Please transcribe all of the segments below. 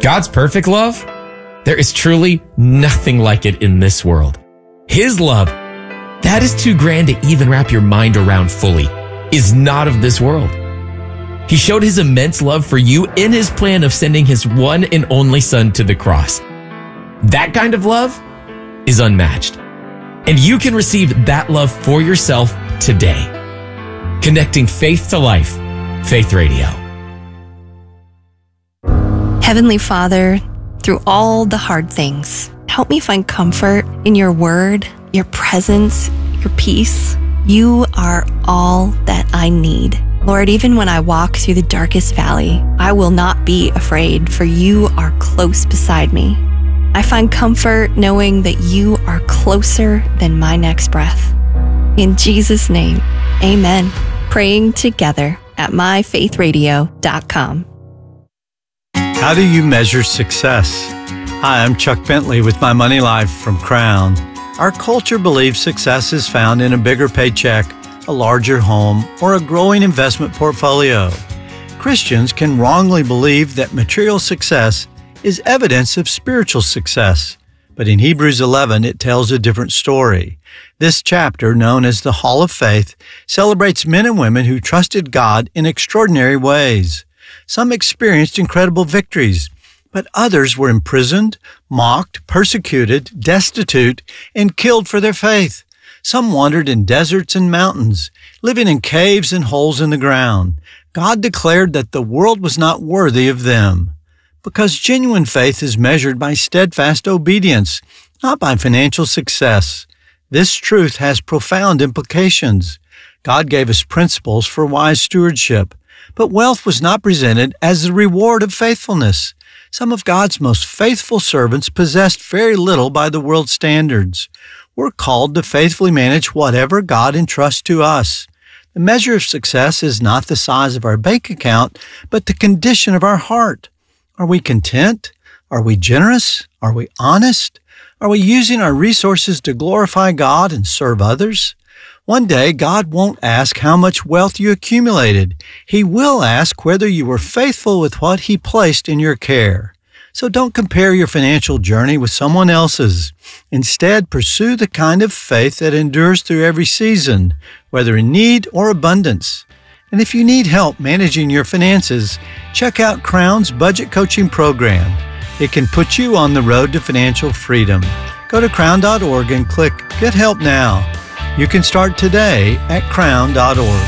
God's perfect love? There is truly nothing like it in this world. His love, that is too grand to even wrap your mind around fully, is not of this world. He showed his immense love for you in his plan of sending his one and only son to the cross. That kind of love is unmatched. And you can receive that love for yourself today. Connecting faith to life. Faith Radio. Heavenly Father, through all the hard things, help me find comfort in your word, your presence, your peace. You are all that I need. Lord, even when I walk through the darkest valley, I will not be afraid, for you are close beside me. I find comfort knowing that you are closer than my next breath. In Jesus' name, amen. Praying together at myfaithradio.com. How do you measure success? Hi, I'm Chuck Bentley with My Money Life from Crown. Our culture believes success is found in a bigger paycheck, a larger home, or a growing investment portfolio. Christians can wrongly believe that material success is evidence of spiritual success. But in Hebrews 11, it tells a different story. This chapter, known as the Hall of Faith, celebrates men and women who trusted God in extraordinary ways. Some experienced incredible victories, but others were imprisoned, mocked, persecuted, destitute, and killed for their faith. Some wandered in deserts and mountains, living in caves and holes in the ground. God declared that the world was not worthy of them. Because genuine faith is measured by steadfast obedience, not by financial success. This truth has profound implications. God gave us principles for wise stewardship, but wealth was not presented as the reward of faithfulness. Some of God's most faithful servants possessed very little by the world's standards. We're called to faithfully manage whatever God entrusts to us. The measure of success is not the size of our bank account, but the condition of our heart. Are we content? Are we generous? Are we honest? Are we using our resources to glorify God and serve others? One day, God won't ask how much wealth you accumulated. He will ask whether you were faithful with what He placed in your care. So don't compare your financial journey with someone else's. Instead, pursue the kind of faith that endures through every season, whether in need or abundance. And if you need help managing your finances, check out Crown's budget coaching program. It can put you on the road to financial freedom. Go to crown.org and click Get Help Now. You can start today at crown.org.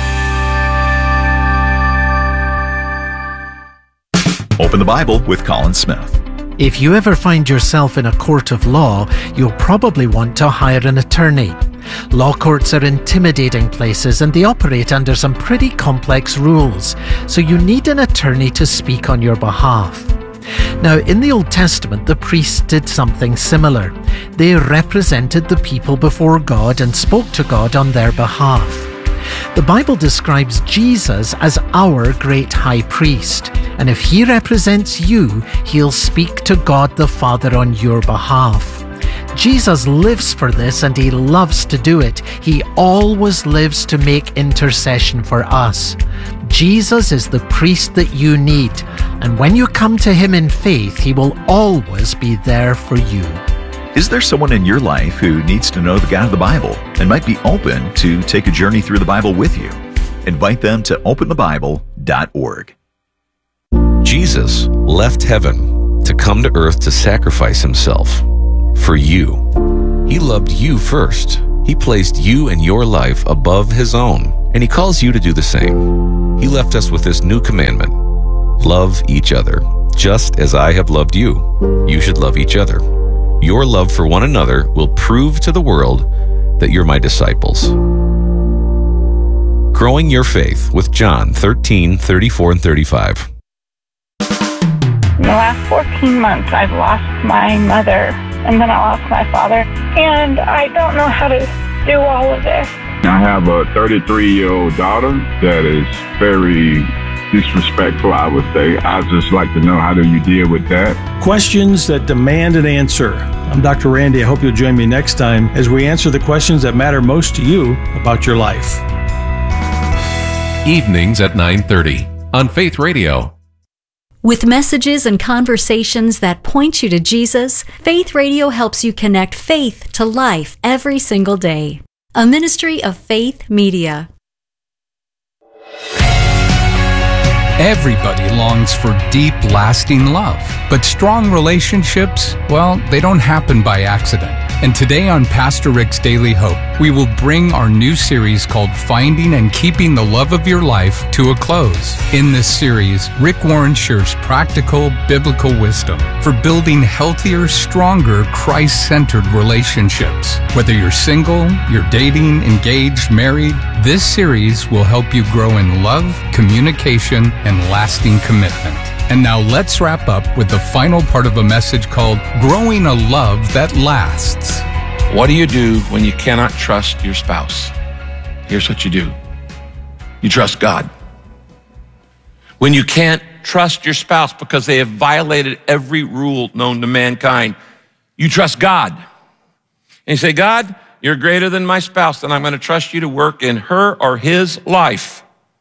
Open the Bible with Colin Smith. If you ever find yourself in a court of law, you'll probably want to hire an attorney. Law courts are intimidating places and they operate under some pretty complex rules, so you need an attorney to speak on your behalf. Now, in the Old Testament, the priests did something similar. They represented the people before God and spoke to God on their behalf. The Bible describes Jesus as our great high priest, and if he represents you, he'll speak to God the Father on your behalf. Jesus lives for this and he loves to do it. He always lives to make intercession for us. Jesus is the priest that you need, and when you come to him in faith, he will always be there for you. Is there someone in your life who needs to know the God of the Bible and might be open to take a journey through the Bible with you? Invite them to openthebible.org. Jesus left heaven to come to earth to sacrifice himself for you. He loved you first. He placed you and your life above his own, and he calls you to do the same. He left us with this new commandment: love each other. Just as I have loved you, you should love each other. Your love for one another will prove to the world that you're my disciples. Growing Your Faith with John 13:34 and 35. In the last 14 months, I've lost my mother, and then I lost my father, and I don't know how to do all of this. I have a 33-year-old daughter that is very disrespectful, I would say. I'd just like to know, how do you deal with that? Questions that demand an answer. I'm Dr. Randy. I hope you'll join me next time as we answer the questions that matter most to you about your life. Evenings at 9:30 on Faith Radio. With messages and conversations that point you to Jesus, Faith Radio helps you connect faith to life every single day. A ministry of Faith Media. Everybody longs for deep, lasting love. But strong relationships, well, they don't happen by accident. And today on Pastor Rick's Daily Hope, we will bring our new series called Finding and Keeping the Love of Your Life to a close. In this series, Rick Warren shares practical, biblical wisdom for building healthier, stronger, Christ-centered relationships. Whether you're single, you're dating, engaged, married, this series will help you grow in love, communication, and lasting commitment. And now let's wrap up with the final part of a message called Growing a Love That Lasts. What do you do when you cannot trust your spouse? Here's what you do. You trust God. When you can't trust your spouse because they have violated every rule known to mankind, you trust God. And you say, God, you're greater than my spouse, and I'm going to trust you to work in her or his life.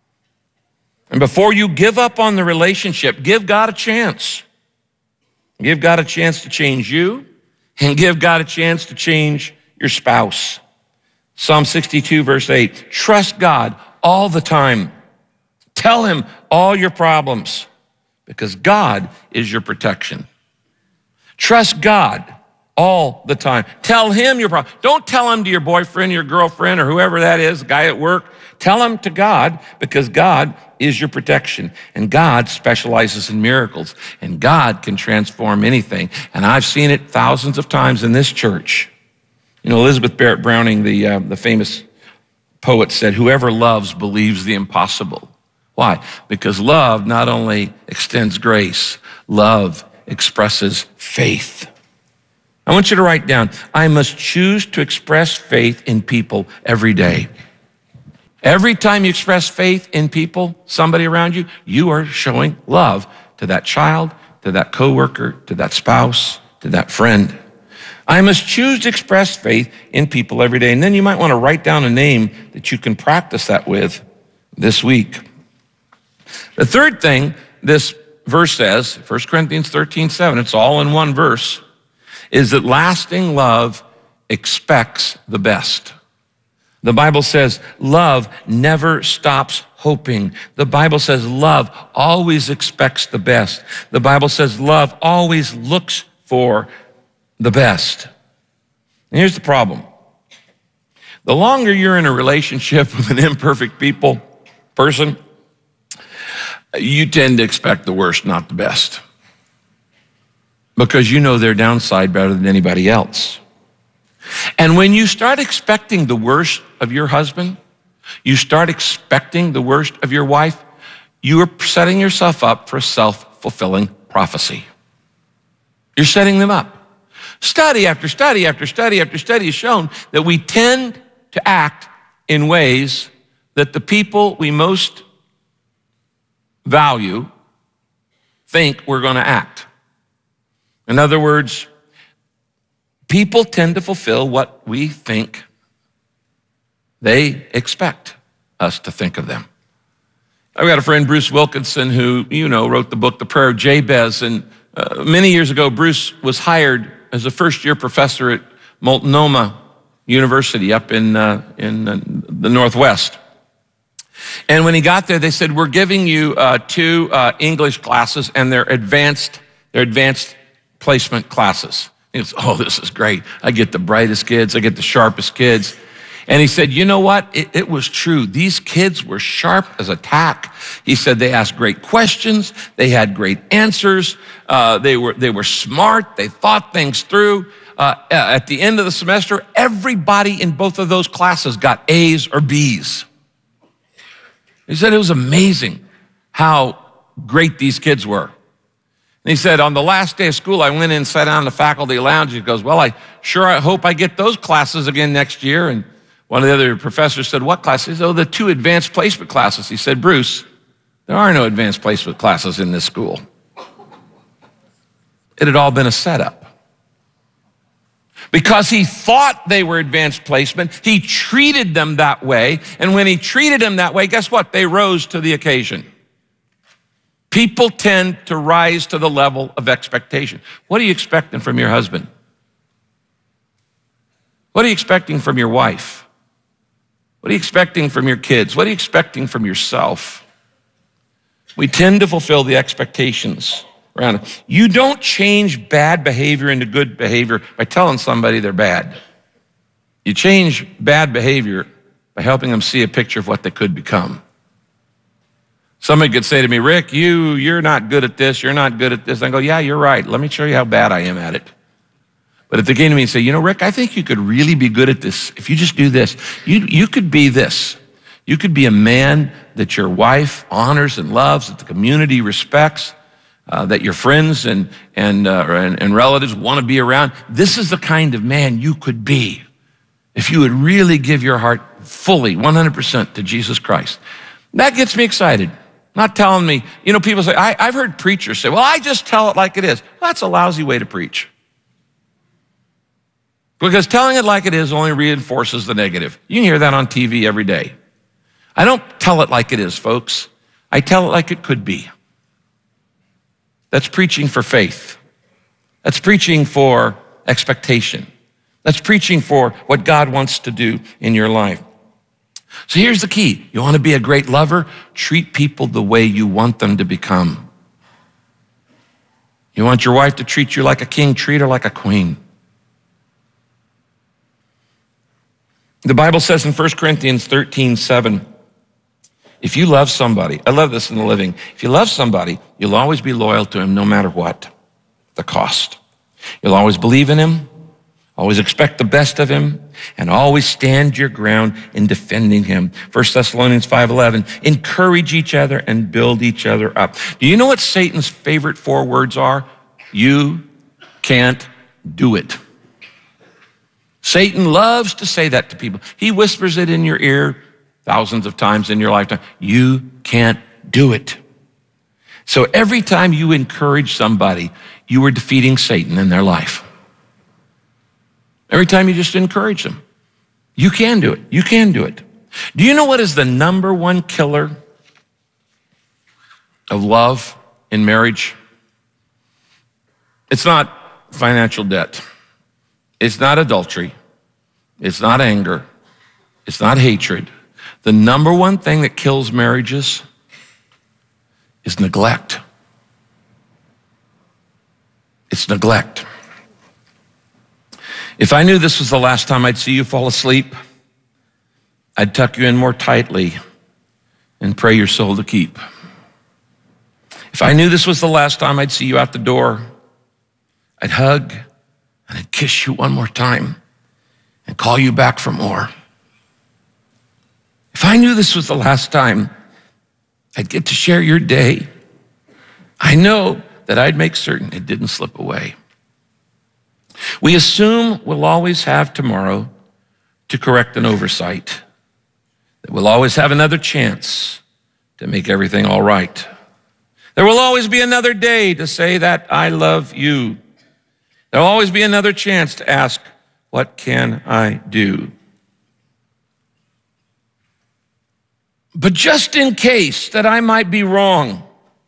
And before you give up on the relationship, give God a chance. Give God a chance to change you, and give God a chance to change your spouse. Psalm 62, verse 8, trust God all the time. Tell him all your problems, because God is your protection. Trust God all the time. Tell him your problem. Don't tell him to your boyfriend, your girlfriend, or whoever that is, guy at work. Tell him to God, because God is your protection. And God specializes in miracles. And God can transform anything. And I've seen it thousands of times in this church. You know, Elizabeth Barrett Browning, the famous poet, said, whoever loves believes the impossible. Why? Because love not only extends grace, love expresses faith. I want you to write down, I must choose to express faith in people every day. Every time you express faith in people, somebody around you, you are showing love to that child, to that coworker, to that spouse, to that friend. I must choose to express faith in people every day. And then you might want to write down a name that you can practice that with this week. The third thing this verse says, 1 Corinthians 13:7, it's all in one verse, is that lasting love expects the best. The Bible says love never stops hoping. The Bible says love always expects the best. The Bible says love always looks for the best. And here's the problem. The longer you're in a relationship with an imperfect person, you tend to expect the worst, not the best. Because you know their downside better than anybody else. And when you start expecting the worst of your husband, you start expecting the worst of your wife, you are setting yourself up for a self-fulfilling prophecy. You're setting them up. Study after study after study after study has shown that we tend to act in ways that the people we most value think we're going to act. In other words, people tend to fulfill what we think they expect us to think of them. I've got a friend, Bruce Wilkinson, who, wrote the book, The Prayer of Jabez. And many years ago, Bruce was hired as a first-year professor at Multnomah University up in the Northwest. And when he got there, they said, we're giving you 2 English classes, and they're advanced placement classes. He goes, oh, this is great. I get the brightest kids. I get the sharpest kids. And he said, you know what? It was true. These kids were sharp as a tack. He said they asked great questions. They had great answers. They were smart. They thought things through. At the end of the semester, everybody in both of those classes got A's or B's. He said it was amazing how great these kids were. And he said, on the last day of school, I went in and sat down in the faculty lounge. He goes, well, I hope I get those classes again next year. And one of the other professors said, what classes? Oh, the 2 advanced placement classes. He said, Bruce, there are no advanced placement classes in this school. It had all been a setup. Because he thought they were advanced placement, he treated them that way. And when he treated them that way, guess what? They rose to the occasion. People tend to rise to the level of expectation. What are you expecting from your husband? What are you expecting from your wife? What are you expecting from your kids? What are you expecting from yourself? We tend to fulfill the expectations around it. You don't change bad behavior into good behavior by telling somebody they're bad. You change bad behavior by helping them see a picture of what they could become. Somebody could say to me, Rick, you're not good at this, you're not good at this. I go, yeah, you're right. Let me show you how bad I am at it. But if they came to me and say, Rick, I think you could really be good at this. If you just do this, you could be this. You could be a man that your wife honors and loves, that the community respects, that your friends and relatives want to be around. This is the kind of man you could be if you would really give your heart fully, 100% to Jesus Christ. That gets me excited. Not telling me, people say, I've heard preachers say, well, I just tell it like it is. Well, that's a lousy way to preach. Because telling it like it is only reinforces the negative. You can hear that on TV every day. I don't tell it like it is, folks. I tell it like it could be. That's preaching for faith. That's preaching for expectation. That's preaching for what God wants to do in your life. So here's the key. You want to be a great lover? Treat people the way you want them to become. You want your wife to treat you like a king? Treat her like a queen. The Bible says in 1 Corinthians 13:7, if you love somebody, I love this in the Living, if you love somebody, you'll always be loyal to him no matter what the cost. You'll always believe in him, always expect the best of him, and always stand your ground in defending him. 1 Thessalonians 5:11, encourage each other and build each other up. Do you know what Satan's favorite 4 words are? You can't do it. Satan loves to say that to people. He whispers it in your ear thousands of times in your lifetime. You can't do it. So every time you encourage somebody, you are defeating Satan in their life. Every time you just encourage them, you can do it. You can do it. Do you know what is the number one killer of love in marriage? It's not financial debt. It's not adultery. It's not anger. It's not hatred. The number one thing that kills marriages is neglect. It's neglect. If I knew this was the last time I'd see you fall asleep, I'd tuck you in more tightly and pray your soul to keep. If I knew this was the last time I'd see you out the door, I'd hug and I'd kiss you one more time and call you back for more. If I knew this was the last time I'd get to share your day, I know that I'd make certain it didn't slip away. We assume we'll always have tomorrow to correct an oversight, that we'll always have another chance to make everything all right. There will always be another day to say that I love you. There'll always be another chance to ask, what can I do? But just in case that I might be wrong,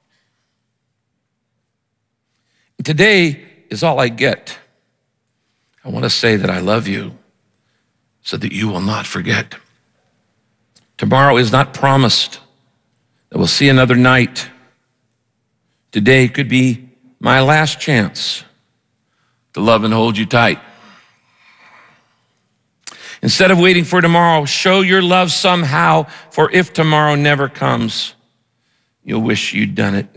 today is all I get. I want to say that I love you so that you will not forget. Tomorrow is not promised that we'll see another night. Today could be my last chance to love and hold you tight. Instead of waiting for tomorrow, show your love somehow, for if tomorrow never comes, you'll wish you'd done it